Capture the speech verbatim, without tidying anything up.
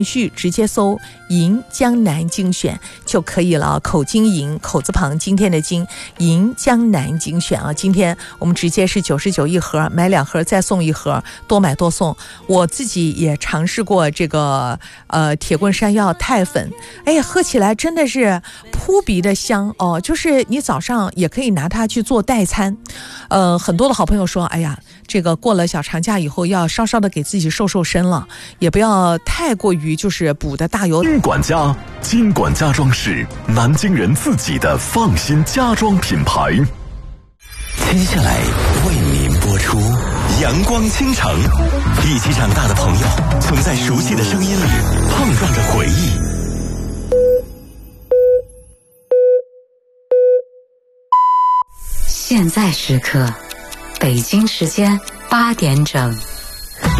序直接搜银江南精选就可以了，口金银口字旁今天的金，银江南精选啊，今天我们直接是九十九一盒，买两盒再送一盒，多买多送。我自己也尝试过这个呃铁棍山药肽粉，哎呀，喝起来真的是扑鼻的香哦，就是你早上也可以拿它去做代餐。呃，很多的好朋友说，哎呀，这个过了小长假以后要稍稍的给自己瘦瘦身了，也不要太过于就是补的大油。 金管家，金管家装是南京人自己的放心家装品牌。 接下来为您播出阳光倾城，一起长大的朋友总在熟悉的声音里碰撞着回忆。 现在时刻，北京时间八点整。